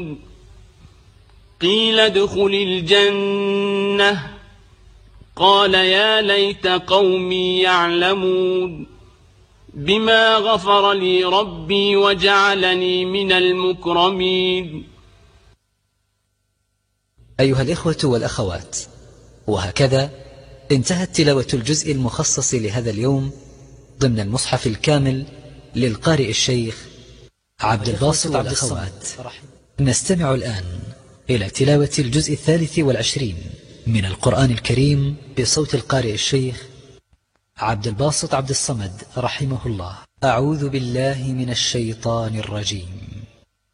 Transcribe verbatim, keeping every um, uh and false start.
قيل ادخل الجنة قال يا ليت قومي يعلمون بما غفر لي ربي وجعلني من المكرمين. أيها الإخوة والأخوات، وهكذا انتهت تلاوة الجزء المخصص لهذا اليوم ضمن المصحف الكامل للقارئ الشيخ عبد الباسط عبد الصمد. نستمع الآن إلى تلاوة الجزء الثالث والعشرين من القرآن الكريم بصوت القارئ الشيخ عبد الباسط عبد الصمد رحمه الله. أعوذ بالله من الشيطان الرجيم.